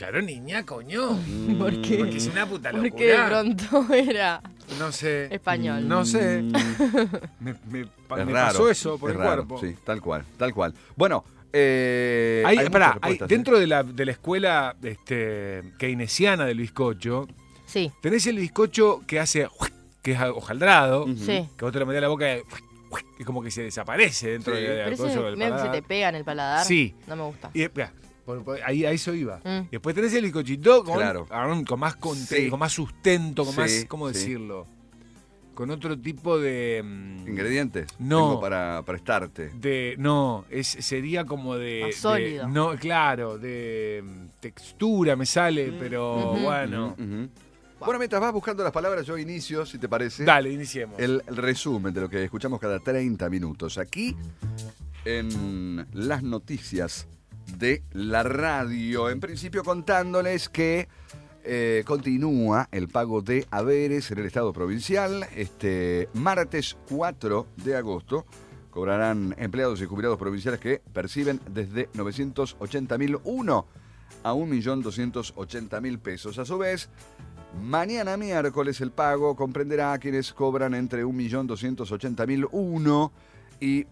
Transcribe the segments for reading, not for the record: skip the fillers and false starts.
Claro, niña, coño. ¿Por qué? Porque es una puta locura. Porque de pronto era No sé. español. No sé. Me Es me raro, pasó eso por es el raro, cuerpo. sí, tal cual, tal cual. Bueno, Hay, hay pará, muchas respuestas, dentro de la escuela keynesiana del bizcocho, Sí, tenés el bizcocho que hace, que es hojaldrado, Ujú. sí. que vos te lo metés a la boca y como que se desaparece dentro Sí. del Pero ese coso del medio que se paladar. te pega en el paladar. Sí. No me gusta. Y, mirá, ahí a eso iba. Mm. Después tenés el bizcochito Claro. con más Sí. con más sustento, con Sí, más, ¿cómo sí. decirlo? Con otro tipo de ¿Ingredientes? No. Tengo para prestarte. sería como de Más sólido. no, claro, de textura me sale, pero Ujú. bueno. Ujú, ujú. Bueno, mientras vas buscando las palabras, yo inicio, si te parece, Dale, iniciemos. el resumen de lo que escuchamos cada 30 minutos. Aquí, en las noticias de la radio. En principio, contándoles que continúa el pago de haberes en el Estado provincial. Este martes 4 de agosto cobrarán empleados y jubilados provinciales que perciben desde 980.001 a 1.280.000 pesos. A su vez, mañana miércoles el pago comprenderá a quienes cobran entre 1.280.001 y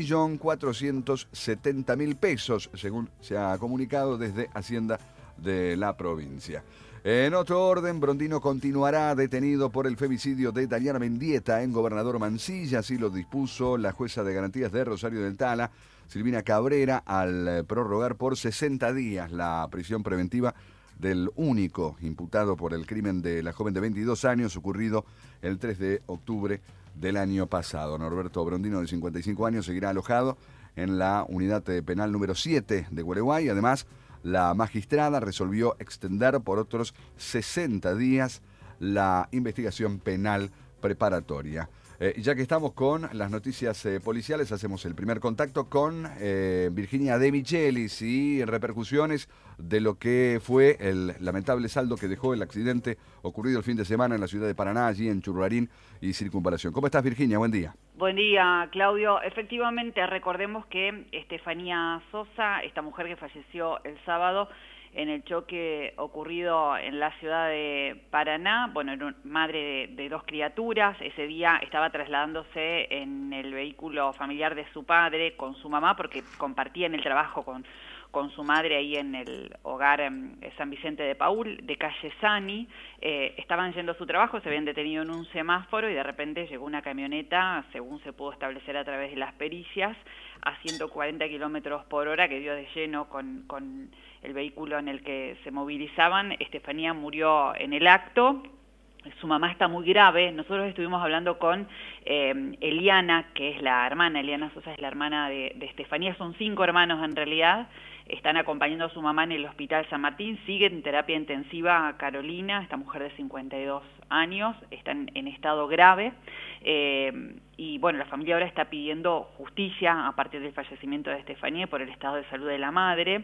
1.470.000 pesos, según se ha comunicado desde Hacienda de la provincia. En otro orden, Brondino continuará detenido por el femicidio de Dayana Mendieta en Gobernador Mansilla, así lo dispuso la jueza de garantías de Rosario del Tala, Silvina Cabrera, al prorrogar por 60 días la prisión preventiva del único imputado por el crimen de la joven de 22 años ocurrido el 3 de octubre del año pasado. Norberto Brondino, de 55 años, seguirá alojado en la unidad penal número 7 de Gualeguay. Además, la magistrada resolvió extender por otros 60 días la investigación penal preparatoria. Ya que estamos con las noticias policiales, hacemos el primer contacto con Virginia De Michelis y repercusiones de lo que fue el lamentable saldo que dejó el accidente ocurrido el fin de semana en la ciudad de Paraná, allí en Churrarín y circunvalación. ¿Cómo estás, Virginia? Buen día. Buen día, Claudio. Efectivamente, recordemos que Estefanía Sosa, esta mujer que falleció el sábado en el choque ocurrido en la ciudad de Paraná, bueno, era madre de dos criaturas. Ese día estaba trasladándose en el vehículo familiar de su padre con su mamá, porque compartían el trabajo con su madre ahí en el hogar San Vicente de Paúl, de calle Sani. Estaban yendo a su trabajo, se habían detenido en un semáforo y de repente llegó una camioneta, según se pudo establecer a través de las pericias, a 140 kilómetros por hora, que dio de lleno con el vehículo en el que se movilizaban. Estefanía murió en el acto. Su mamá está muy grave. Nosotros estuvimos hablando con Eliana, que es la hermana. Eliana Sosa es la hermana de Estefanía. Son 5 hermanos en realidad. Están acompañando a su mamá en el Hospital San Martín. Sigue en terapia intensiva Carolina, esta mujer de 52 años. Está en estado grave. Y bueno, la familia ahora está pidiendo justicia a partir del fallecimiento de Estefanía por el estado de salud de la madre.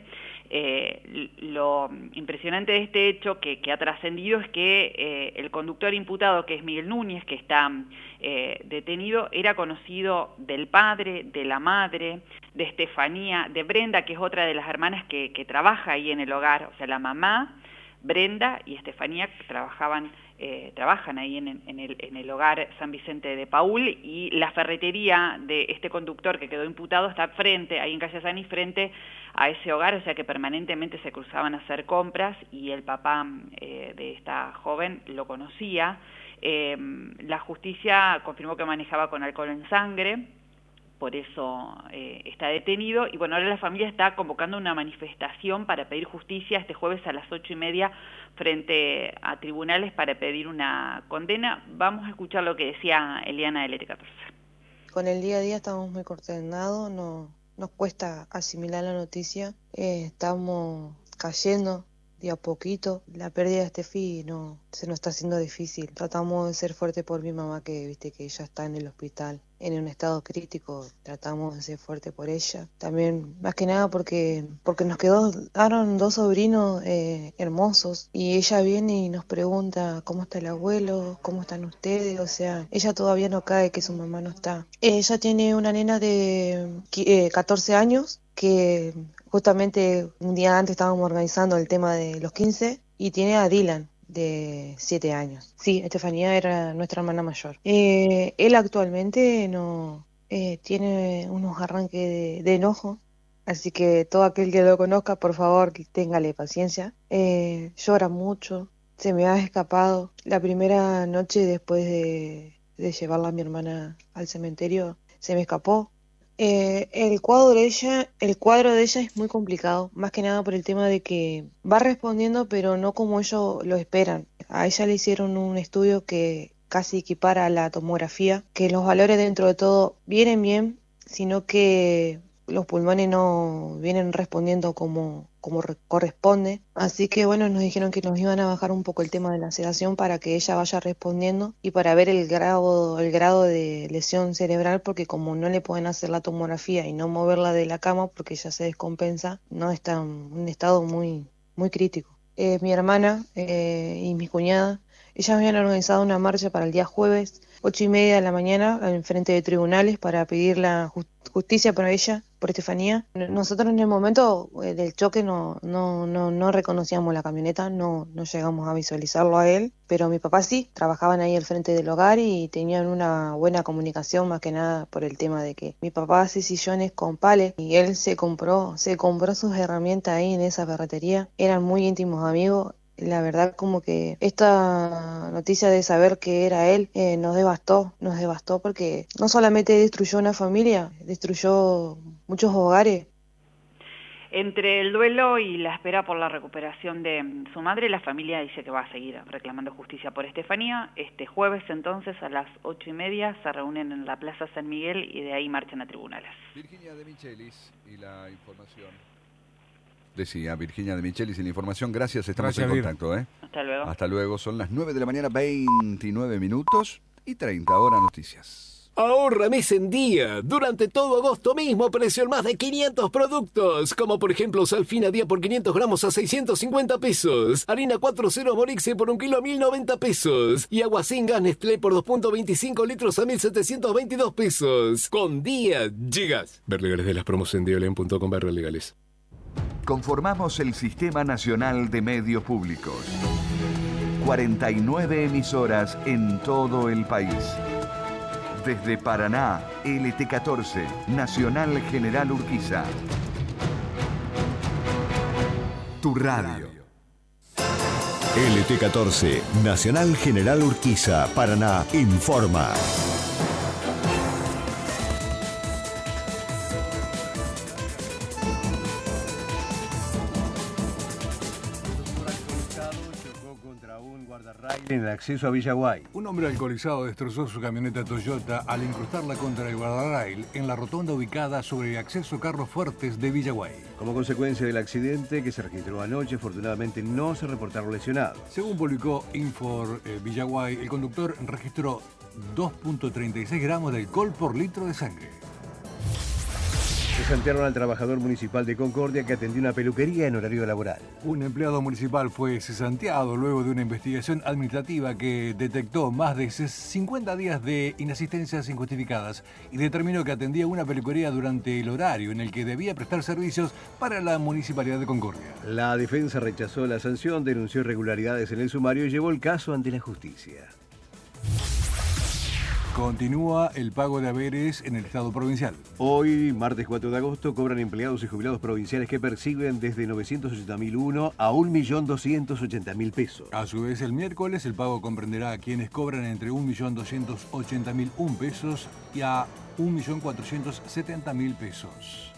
Lo impresionante de este hecho que ha trascendido es que el conductor imputado, que es Miguel Núñez, que está detenido, era conocido del padre, de la madre, de Estefanía, de Brenda, que es otra de las hermanas que trabaja ahí en el hogar. O sea, la mamá, Brenda y Estefanía trabajan ahí en el hogar San Vicente de Paúl, y la ferretería de este conductor que quedó imputado está frente, ahí en calle Sani, frente a ese hogar, o sea que permanentemente se cruzaban a hacer compras y el papá de esta joven lo conocía. La justicia confirmó que manejaba con alcohol en sangre, por eso está detenido. Y bueno, ahora la familia está convocando una manifestación para pedir justicia este jueves a las 8:30 frente a tribunales para pedir una condena. Vamos a escuchar lo que decía Eliana del ET14. Con el día a día estamos muy consternados, nos cuesta asimilar la noticia, estamos cayendo de a poquito. La pérdida de Estefi se nos está haciendo difícil. Tratamos de ser fuertes por mi mamá, que viste que ella está en el hospital en un estado crítico. Tratamos de ser fuertes por ella. También, más que nada, porque nos quedaron 2 sobrinos hermosos, y ella viene y nos pregunta cómo está el abuelo, cómo están ustedes. O sea, ella todavía no cae que su mamá no está. Ella tiene una nena de 14 años que Justamente un día antes estábamos organizando el tema de los 15 y tiene a Dylan, de 7 años. Sí, Estefanía era nuestra hermana mayor. Él actualmente no tiene unos arranques de enojo, así que todo aquel que lo conozca, por favor, téngale paciencia. Llora mucho, se me ha escapado. La primera noche después de llevarla a mi hermana al cementerio, se me escapó. El cuadro de ella es muy complicado, más que nada por el tema de que va respondiendo, pero no como ellos lo esperan. A ella le hicieron un estudio que casi equipara a la tomografía, que los valores dentro de todo vienen bien, sino que los pulmones no vienen respondiendo como corresponde. Así que bueno, nos dijeron que nos iban a bajar un poco el tema de la sedación para que ella vaya respondiendo y para ver el grado de lesión cerebral, porque como no le pueden hacer la tomografía y no moverla de la cama porque ella se descompensa, no está en un estado muy, muy crítico. Mi hermana y mi cuñada, ellas habían organizado una marcha para el día jueves, 8:30 de la mañana, en frente de tribunales para pedir la justicia para ella, por Estefanía. Nosotros en el momento del choque no reconocíamos la camioneta, no llegamos a visualizarlo a él, pero mi papá sí, trabajaban ahí al frente del hogar y tenían una buena comunicación, más que nada por el tema de que mi papá hace sillones con pales y él se compró sus herramientas ahí en esa ferretería. Eran muy íntimos amigos. La verdad, como que esta noticia de saber que era él nos devastó porque no solamente destruyó una familia, destruyó muchos hogares. Entre el duelo y la espera por la recuperación de su madre, la familia dice que va a seguir reclamando justicia por Estefanía. Este jueves, entonces, a las 8:30, se reúnen en la Plaza San Miguel y de ahí marchan a tribunales. Virginia de Michelis y la información. Decía Virginia de Michelis y la información. Gracias, estamos en contacto. Hasta luego. Hasta luego. Son las 9 de la mañana, 29 minutos y 30 horas noticias. Ahorra mes en día. Durante todo agosto mismo precio en más de 500 productos. Como por ejemplo Salfina día por 500 gramos a 650 pesos. Harina 4.0 Morixe por 1 kilo a 1.090 pesos. Y agua sin gas Nestlé por 2.25 litros a 1.722 pesos. Con día llegas. Ver legales de las promos en diolen.com legales. Conformamos el Sistema Nacional de Medios Públicos. 49 emisoras en todo el país. Desde Paraná, LT14, Nacional General Urquiza. Tu radio. LT14, Nacional General Urquiza, Paraná, informa. En el acceso a Villaguay. Un hombre alcoholizado destrozó su camioneta Toyota al incrustarla contra el guardarrail en la rotonda ubicada sobre el acceso Carlos Fuertes de Villaguay. Como consecuencia del accidente que se registró anoche, afortunadamente no se reportaron lesionados. Según publicó Infor Villaguay, el conductor registró 2.36 gramos de alcohol por litro de sangre. Cesantearon al trabajador municipal de Concordia que atendió una peluquería en horario laboral. Un empleado municipal fue cesanteado luego de una investigación administrativa que detectó más de 50 días de inasistencias injustificadas y determinó que atendía una peluquería durante el horario en el que debía prestar servicios para la municipalidad de Concordia. La defensa rechazó la sanción, denunció irregularidades en el sumario y llevó el caso ante la justicia. Continúa el pago de haberes en el Estado provincial. Hoy, martes 4 de agosto, cobran empleados y jubilados provinciales que perciben desde 980.001 a 1.280.000 pesos. A su vez, el miércoles el pago comprenderá a quienes cobran entre 1.280.001 pesos y a 1.470.000 pesos.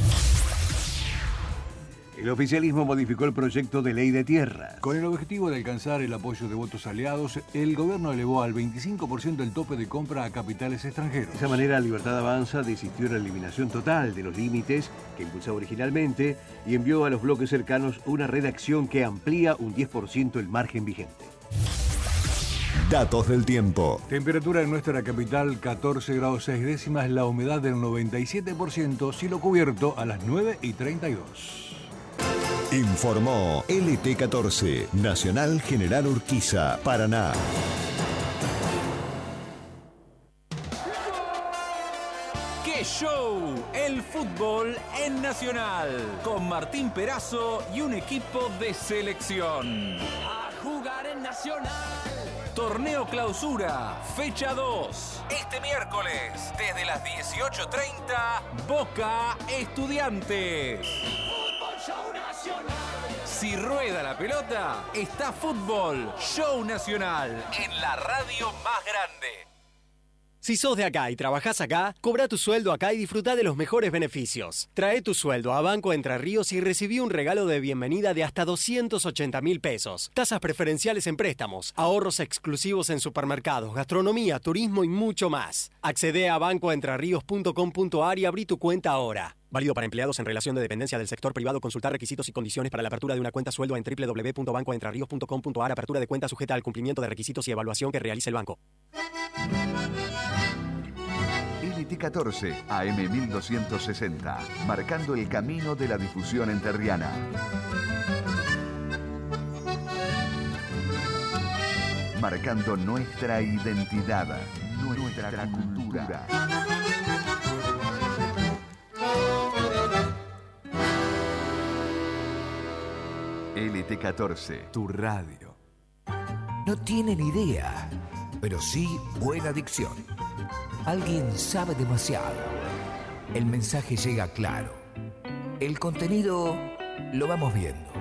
El oficialismo modificó el proyecto de ley de tierra. Con el objetivo de alcanzar el apoyo de votos aliados, el gobierno elevó al 25% el tope de compra a capitales extranjeros. De esa manera, Libertad Avanza desistió de la eliminación total de los límites que impulsaba originalmente y envió a los bloques cercanos una redacción que amplía un 10% el margen vigente. Datos del tiempo. Temperatura en nuestra capital 14 grados 6 décimas, la humedad del 97%, cielo cubierto a las 9:32. Informó LT14, Nacional General Urquiza, Paraná. Que Show, el fútbol en Nacional, con Martín Perazo y un equipo de selección. A jugar en Nacional. Torneo Clausura, fecha 2. Este miércoles, desde las 18:30, Boca Estudiantes. Fútbol Show Nacional. Si rueda la pelota, está Fútbol Show Nacional en la radio más grande. Si sos de acá y trabajás acá, cobra tu sueldo acá y disfruta de los mejores beneficios. Trae tu sueldo a Banco Entre Ríos y recibí un regalo de bienvenida de hasta 280.000 pesos. Tasas preferenciales en préstamos, ahorros exclusivos en supermercados, gastronomía, turismo y mucho más. Accede a bancoentrerrios.com.ar y abrí tu cuenta ahora. Válido para empleados en relación de dependencia del sector privado. Consultar requisitos y condiciones para la apertura de una cuenta sueldo en www.bancoentrerrios.com.ar. Apertura de cuenta sujeta al cumplimiento de requisitos y evaluación que realice el banco. LT14, AM 1260, marcando el camino de la difusión enterriana. Marcando nuestra identidad, nuestra cultura. LT14, tu radio. No tienen idea, pero sí buena dicción. Alguien sabe demasiado. El mensaje llega claro. El contenido lo vamos viendo.